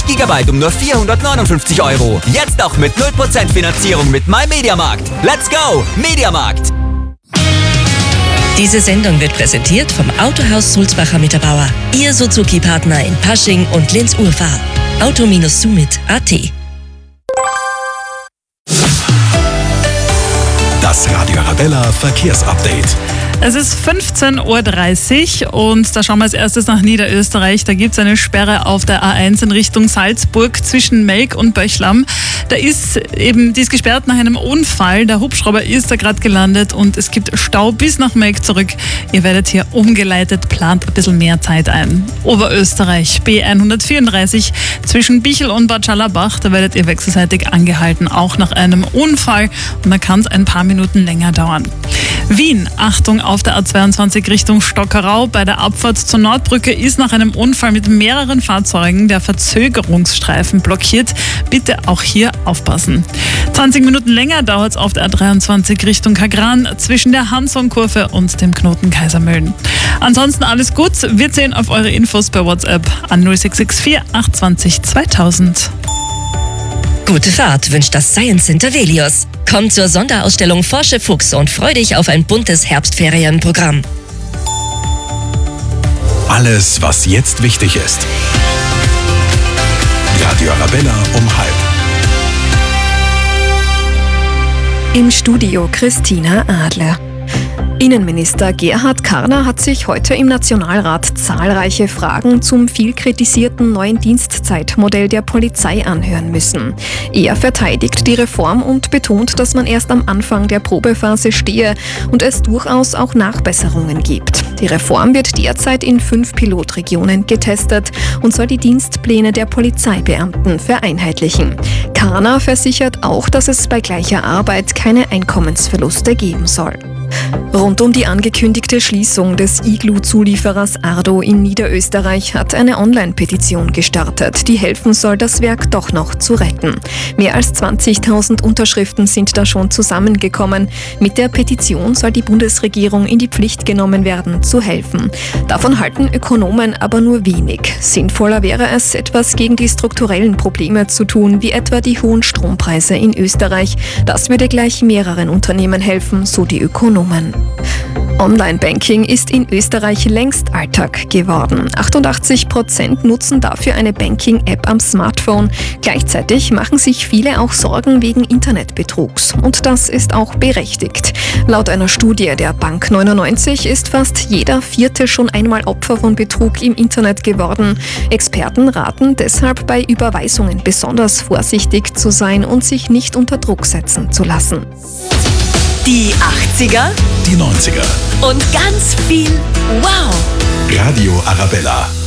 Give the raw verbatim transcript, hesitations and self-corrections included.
Gigabyte um nur vierhundertneunundfünfzig Euro. Jetzt auch mit null Prozent Finanzierung mit MyMediaMarkt. Let's go, Mediamarkt! Diese Sendung wird präsentiert vom Autohaus Sulzbacher Mitterbauer. Ihr Suzuki-Partner in Pasching und Linz-Urfahr. auto Bindestrich sumit punkt at. Das Radio Arabella Verkehrsupdate. Es ist fünfzehn Uhr dreißig und da schauen wir als erstes nach Niederösterreich. Da gibt es eine Sperre auf der A eins in Richtung Salzburg zwischen Melk und Böchlam. Da ist eben, die ist gesperrt nach einem Unfall. Der Hubschrauber ist da gerade gelandet und es gibt Stau bis nach Melk zurück. Ihr werdet hier umgeleitet, plant ein bisschen mehr Zeit ein. Oberösterreich, B hundertvierunddreißig zwischen Bichel und Bad Schallerbach. Da werdet ihr wechselseitig angehalten, auch nach einem Unfall. Und da kann es ein paar Minuten länger dauern. Wien, Achtung auf der A zweiundzwanzig Richtung Stockerau. Bei der Abfahrt zur Nordbrücke ist nach einem Unfall mit mehreren Fahrzeugen der Verzögerungsstreifen blockiert. Bitte auch hier aufpassen. zwanzig Minuten länger dauert es auf der A dreiundzwanzig Richtung Kagran zwischen der Hanson-Kurve und dem Knoten Kaisermühlen. Ansonsten alles gut. Wir zählen auf eure Infos per WhatsApp an null sechs sechs vier acht zwei null zweitausend. Gute Fahrt wünscht das Science Center Velius. Komm zur Sonderausstellung Forsche Fuchs und freu dich auf ein buntes Herbstferienprogramm. Alles, was jetzt wichtig ist. Radio Arabella um halb. Im Studio Christina Adler. Innenminister Gerhard Karner hat sich heute im Nationalrat zahlreiche Fragen zum viel kritisierten neuen Dienstzeitmodell der Polizei anhören müssen. Er verteidigt die Reform und betont, dass man erst am Anfang der Probephase stehe und es durchaus auch Nachbesserungen gibt. Die Reform wird derzeit in fünf Pilotregionen getestet und soll die Dienstpläne der Polizeibeamten vereinheitlichen. Karner versichert auch, dass es bei gleicher Arbeit keine Einkommensverluste geben soll. Rund um die angekündigte Schließung des Iglu-Zulieferers Ardo in Niederösterreich hat eine Online-Petition gestartet, die helfen soll, das Werk doch noch zu retten. Mehr als zwanzigtausend Unterschriften sind da schon zusammengekommen. Mit der Petition soll die Bundesregierung in die Pflicht genommen werden, zu helfen. Davon halten Ökonomen aber nur wenig. Sinnvoller wäre es, etwas gegen die strukturellen Probleme zu tun, wie etwa die hohen Strompreise in Österreich. Das würde gleich mehreren Unternehmen helfen, so die Ökonomen. Online-Banking ist in Österreich längst Alltag geworden. achtundachtzig Prozent nutzen dafür eine Banking-App am Smartphone. Gleichzeitig machen sich viele auch Sorgen wegen Internetbetrugs. Und das ist auch berechtigt. Laut einer Studie der Bank neunundneunzig ist fast jeder Vierte schon einmal Opfer von Betrug im Internet geworden. Experten raten deshalb, bei Überweisungen besonders vorsichtig zu sein und sich nicht unter Druck setzen zu lassen. Die achtziger Die neunziger. und ganz viel Wow! Radio Arabella.